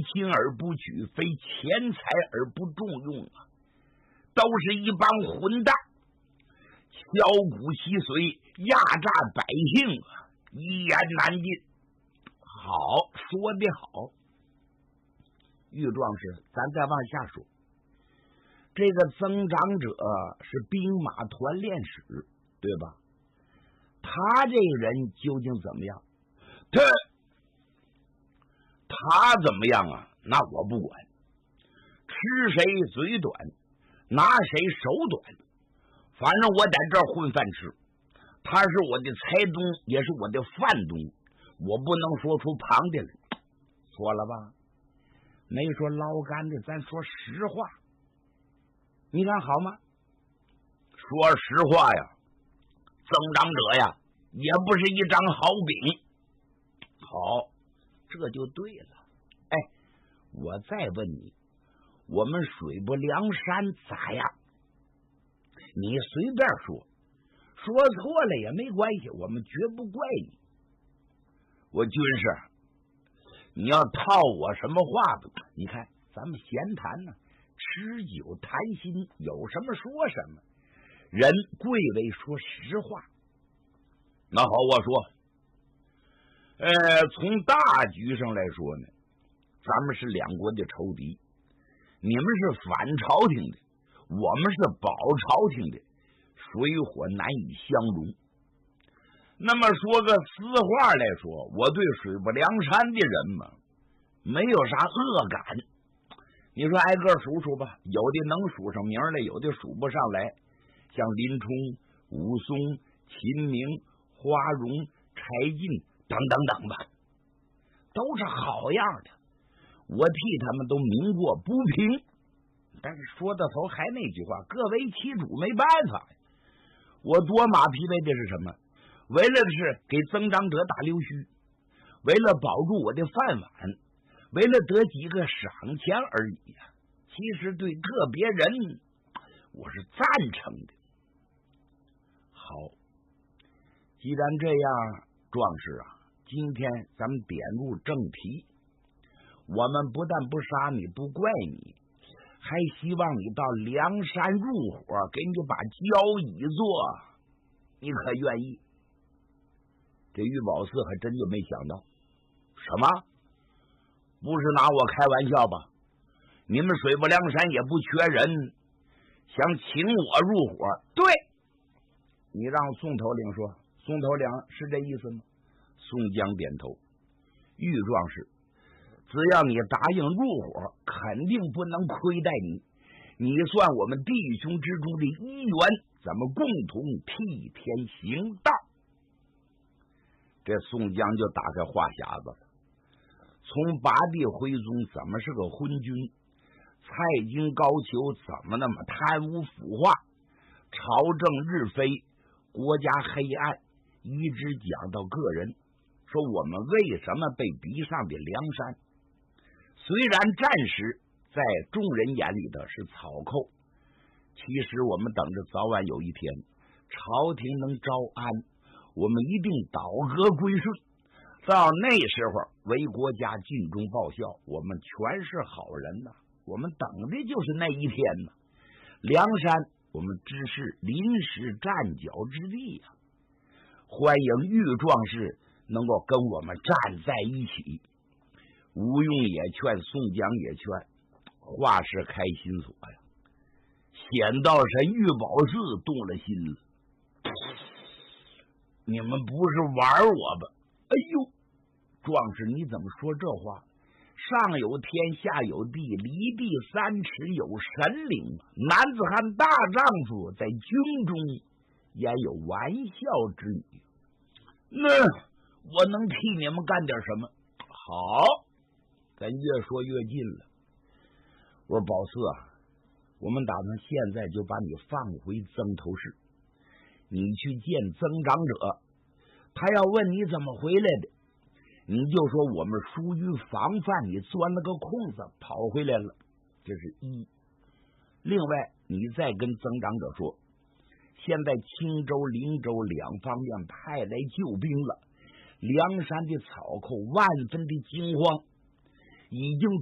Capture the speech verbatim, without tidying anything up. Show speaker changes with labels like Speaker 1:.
Speaker 1: 亲而不娶，非钱财而不重用啊，都是一帮混蛋，敲骨吸髓，压榨百姓啊，一言难尽。好，说得好。玉壮士，咱再往下说，这个增长者是兵马团练使，对吧？他这个人究竟怎么样？他他怎么样啊？那我不管，吃谁嘴短，拿谁手短，反正我在这儿混饭吃。他是我的财东，也是我的饭东，我不能说出旁的来。错了吧？没说捞干的，咱说实话。你看好吗？说实话呀，增长者呀，也不是一张好饼。好，这就对了。哎，我再问你，我们水泊梁山咋样？你随便说，说错了也没关系，我们绝不怪你。我军师，你要套我什么话不？你看咱们闲谈呢，吃酒谈心，有什么说什么，人贵为说实话。那好，我说呃，从大局上来说呢，咱们是两国的仇敌，你们是反朝廷的，我们是保朝廷的，水火难以相容。那么说个私话来说，我对水泊梁山的人嘛，没有啥恶感。你说挨个数数吧，有的能数上名来，有的数不上来，像林冲、武松、秦明、花荣、柴进等等等吧，都是好样的，我替他们都鸣过不平。但是说到头还那句话，各为其主，没办法。我多马匹为的是什么？为了的是给增长者打溜须，为了保住我的饭碗，为了得几个赏钱而已呀。其实对个别人我是赞成的。好，既然这样，壮士啊，今天咱们点入正题。我们不但不杀你，不怪你，还希望你到梁山入伙，给你把交椅做，你可愿意？这玉宝四还真就没想到。什么？不是拿我开玩笑吧？你们水泊梁山也不缺人，想请我入伙？对，你让宋头领说。宋头领是这意思吗？宋江点头。玉壮士，只要你答应入伙，肯定不能亏待你，你算我们弟兄之中的一员，咱们共同替天行道。这宋江就打开话匣子了。从拔地徽宗怎么是个昏君，蔡京高俅怎么那么贪污腐化，朝政日非，国家黑暗，一直讲到个人，说我们为什么被逼上的梁山。虽然战时在众人眼里的是草寇，其实我们等着早晚有一天朝廷能招安，我们一定倒戈归顺，到那时候为国家尽忠报效，我们全是好人呐。我们等的就是那一天呐。梁山我们只是临时站脚之地呀、啊，欢迎玉壮士能够跟我们站在一起。吴用也劝，宋江也劝，话是开心所呀。显道神玉宝寺动了心了，你们不是玩我吧？哎呦，壮士你怎么说这话？上有天，下有地，离地三尺有神灵。男子汉大丈夫，在军中焉有玩笑之语？那我能替你们干点什么？好，咱越说越近了。我说宝四啊，我们打算现在就把你放回曾头市，你去见增长者，他要问你怎么回来的，你就说我们疏于防范，你钻了个空子跑回来了，这是一。另外你再跟增长者说，现在青州、灵州两方面派来救兵了，梁山的草寇万分的惊慌，已经